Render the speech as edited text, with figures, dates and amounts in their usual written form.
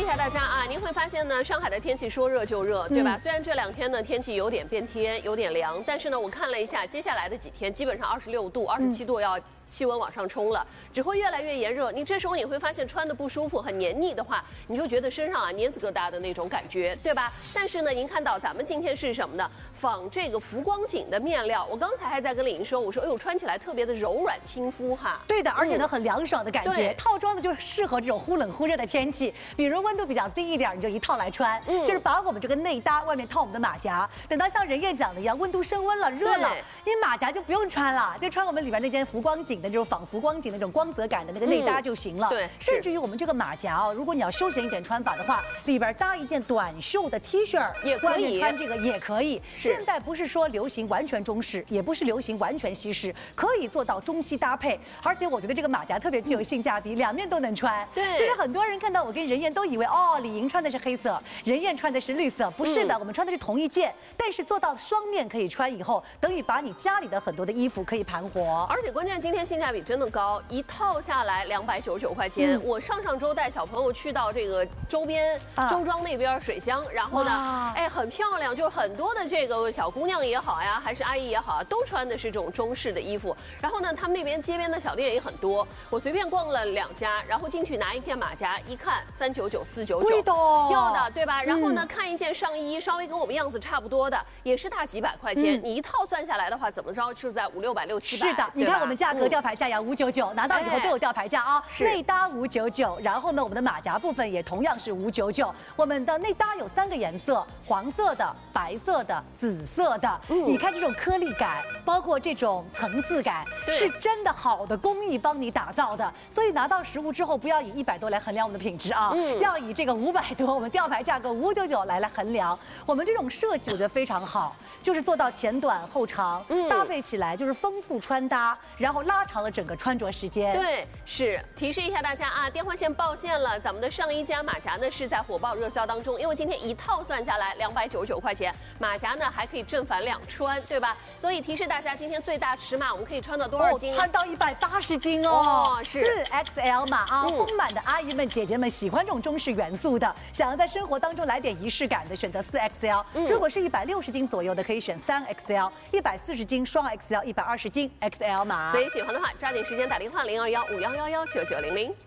下大家啊，您会发现呢，上海的天气说热就热，对吧？虽然这2天呢天气有点变天，有点凉，但是呢，我看了一下，接下来的几天基本上26度、27度要气温往上冲了，只会越来越炎热。你这时候你会发现穿的不舒服、很黏腻的话，你就觉得身上啊黏子疙瘩的那种感觉，对吧？但是呢，您看到咱们今天是什么呢？仿这个浮光锦的面料。我刚才还在跟李莹说，我说哎呦，穿起来特别的柔软亲肤哈。 对的，而且呢很凉爽的感觉。套装呢就适合这种忽冷忽热的天气，比如温度比较低一点，你就一套来穿。就是把我们这个内搭外面套我们的马甲，等到像任燕讲的一样，温度升温了、热了，你马甲就不用穿了，就穿我们里边那件浮光锦的这种仿浮光锦那种光泽感的那个内搭就行了。对，甚至于我们这个马甲哦，如果你要休闲一点穿法的话，里边搭一件短袖的 T 恤也可以，外面穿这个也可以。现在不是说流行完全中式，也不是流行完全西式，可以做到中西搭配。而且我觉得这个马甲特别具有性价比，两面都能穿。对，就是很多人看到我跟任燕都以为哦，李莹穿的是黑色，任燕穿的是绿色，不是的，我们穿的是同一件，但是做到双面可以穿以后，等于把你家里的很多的衣服可以盘活。 而且关键今天性价比真的高，一套下来299块钱。我上周带小朋友去到这个周边周庄那边水乡，然后呢，哎，很漂亮，就很多的这个小姑娘也好呀，还是阿姨也好啊，都穿的是这种中式的衣服。然后呢，他们那边街边的小店也很多，我随便逛了2家，然后进去拿一件马甲，一看399、499，贵的，要的对吧？然后呢，看一件上衣，稍微跟我们样子差不多的，也是大几百块钱。你一套算下来的话，怎么着是在500、600、700？ 是的，你看我们价格吊牌价呀599，拿到以后都有吊牌价啊。内搭599，然后呢，我们的马甲部分也同样是599。我们的内搭有3个颜色，黄色的、白色的、紫色的。你看这种颗粒感，包括这种层次感，是真的好的工艺帮你打造的。所以拿到实物之后，不要以100多来衡量我们的品质啊，要以这个500多，我们吊牌价格599来衡量。我们这种设计我觉得非常好，就是做到前短后长，搭配起来就是丰富穿搭，然后拉长了整个穿着时间。 对，是提示一下大家啊，电话线报线了，咱们的上衣加马甲呢是在火爆热销当中，因为今天一套算下来299块钱，马甲呢还可以正反两穿，对吧？所以提示大家，今天最大尺码我们可以穿到多少斤？ 穿到180斤哦，是 4XL 码啊，丰满的阿姨们、姐姐们喜欢这种中式元素的，想要在生活当中来点仪式感的，选择4XL。如果是160斤左右的，可以选3XL，140斤双 XL，120斤 XL 码。 所以喜欢的话，抓紧时间打电话0215119900。